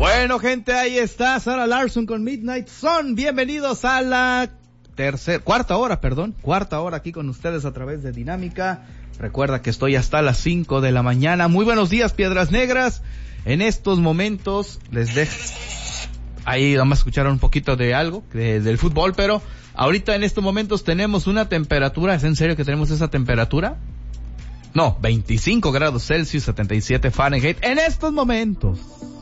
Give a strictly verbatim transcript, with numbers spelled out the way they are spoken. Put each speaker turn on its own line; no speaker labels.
Bueno, gente, ahí está Sarah Larson con Midnight Sun. Bienvenidos a la tercera, cuarta hora, perdón, cuarta hora aquí con ustedes a través de Dinámica. Recuerda que estoy hasta las cinco de la mañana. Muy buenos días, Piedras Negras. En estos momentos les dejo, ahí vamos a escuchar un poquito de algo, de, del fútbol, pero ahorita en estos momentos tenemos una temperatura, ¿es en serio que tenemos esa temperatura? No, veinticinco grados Celsius, setenta y siete Fahrenheit, en estos momentos.